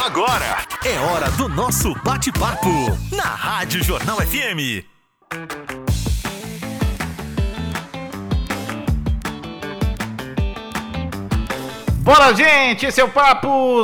Agora é hora do nosso bate-papo na Rádio Jornal FM. Bora, gente, esse é o Papo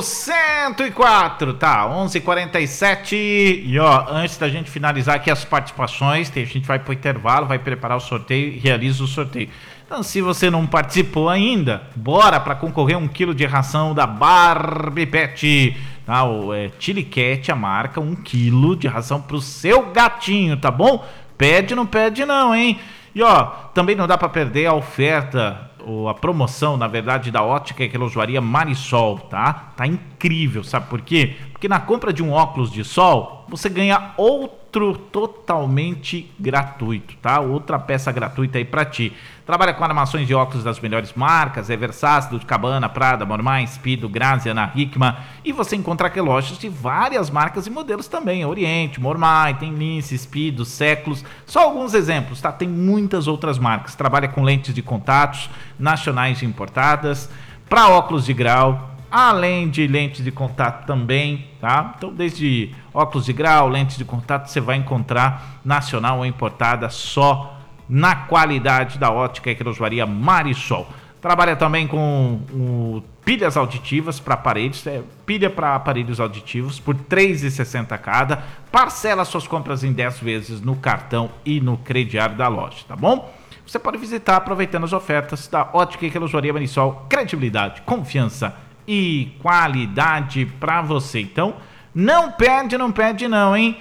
104, tá, 11h47, e ó, antes da gente finalizar aqui as participações, a gente vai pro intervalo, vai preparar o sorteio e realiza o sorteio. Então, se você não participou ainda, bora para concorrer 1 quilo de ração da Barbie Pet, tá, o Chili Cat, a marca, 1 quilo de ração pro seu gatinho, tá bom? Não pede não, hein? E ó, também não dá para perder a oferta, ou a promoção, na verdade, da Ótica e Relojoaria Marisol, tá? Tá incrível, sabe por quê? Porque na compra de um óculos de sol, você ganha outro totalmente gratuito, tá? Outra peça gratuita aí pra ti. Trabalha com armações de óculos das melhores marcas, Versace, Dolce & Gabbana, Prada, Mormai, Speedo, Grazia, Ana Hickman, e você encontra relógios de várias marcas e modelos também, Oriente, Mormai, tem Lince, Speedo, Séculos, só alguns exemplos, tá? Tem muitas outras marcas. Trabalha com lentes de contatos nacionais e importadas, para óculos de grau, além de lentes de contato também, tá? Então, desde óculos de grau, lentes de contato, você vai encontrar nacional ou importada só na qualidade da Ótica e Relojoaria Marisol. Trabalha também com pilhas auditivas para aparelhos, pilha para aparelhos auditivos por R$ 3,60 cada. Parcela suas compras em 10 vezes no cartão e no crediário da loja, tá bom? Você pode visitar aproveitando as ofertas da Ótica e Relojoaria Marisol. Credibilidade, confiança e qualidade para você. Então, não perde não, hein?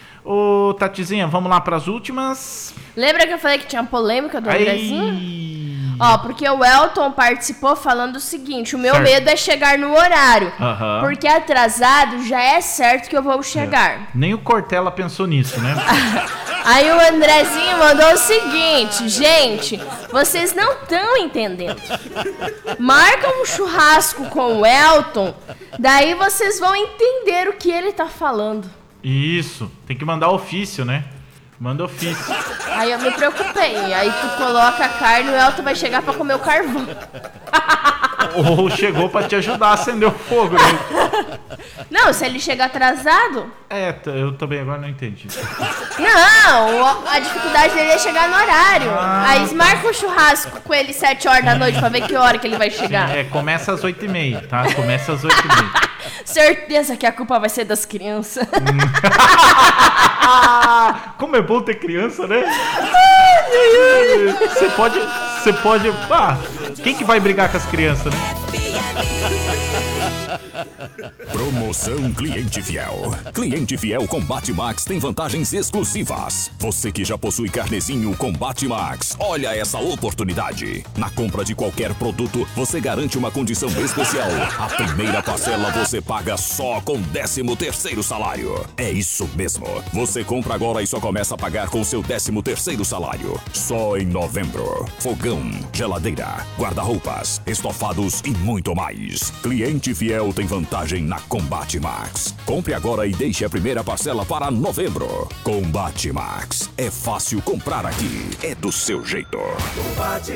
Ô, Tatizinha, vamos lá para as últimas. Lembra que eu falei que tinha polêmica do Andrezinho? Ó, porque o Elton participou falando o seguinte: o meu medo é chegar no horário. Porque atrasado já é certo que eu vou chegar. Nem o Cortella pensou nisso, né? Aí o Andrezinho mandou o seguinte: gente, vocês não estão entendendo. Marca um churrasco com o Elton, daí vocês vão entender o que ele tá falando. Isso, tem que mandar ofício, né? Manda ofício. Aí eu me preocupei. Aí tu coloca a carne e o Elton vai chegar pra comer o carvão. Ou chegou pra te ajudar a acender o fogo, né? Não, se ele chegar atrasado... eu também agora não entendi. Não, a dificuldade dele é chegar no horário. Aí marca um churrasco com ele 7 horas da noite pra ver que hora que ele vai chegar. Sim, começa às 8h30, tá? Começa às 8h30. Certeza que a culpa vai ser das crianças. Como é bom ter criança, né? Você pode... quem que vai brigar com as crianças, né? Promoção Cliente Fiel. Cliente Fiel Combate Max tem vantagens exclusivas. Você que já possui carnezinho Combate Max, olha essa oportunidade. Na compra de qualquer produto, você garante uma condição especial. A primeira parcela você paga só com 13º salário. É isso mesmo. Você compra agora e só começa a pagar com seu 13º salário. Só em novembro. Fogão, geladeira, guarda-roupas, estofados e muito mais. Cliente Fiel tem vantagem na Combate Max. Compre agora e deixe a primeira parcela para novembro. Combate Max. É fácil comprar aqui. É do seu jeito. Combate.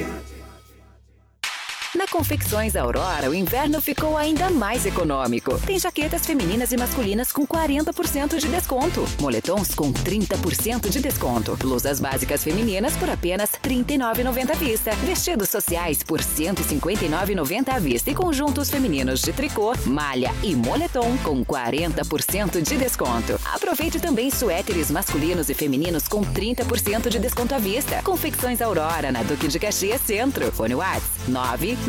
Na Confecções Aurora, o inverno ficou ainda mais econômico. Tem jaquetas femininas e masculinas com 40% de desconto. Moletons com 30% de desconto. Blusas básicas femininas por apenas R$ 39,90 à vista. Vestidos sociais por R$ 159,90 à vista. E conjuntos femininos de tricô, malha e moletom com 40% de desconto. Aproveite também suéteres masculinos e femininos com 30% de desconto à vista. Confecções Aurora, na Duque de Caxias Centro. Fone WhatsApp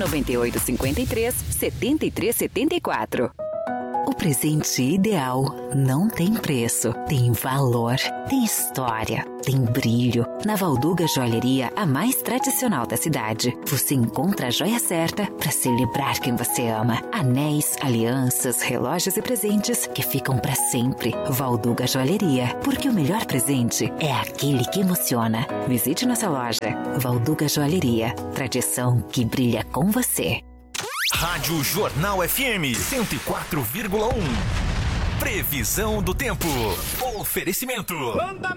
99853-7374. O presente ideal não tem preço, tem valor, tem história, tem brilho. Na Valduga Joalheria, a mais tradicional da cidade, você encontra a joia certa para celebrar quem você ama. Anéis, alianças, relógios e presentes que ficam para sempre. Valduga Joalheria, porque o melhor presente é aquele que emociona. Visite nossa loja. Valduga Joalheria, tradição que brilha com você. Rádio Jornal FM 104,1. Previsão do tempo. Oferecimento.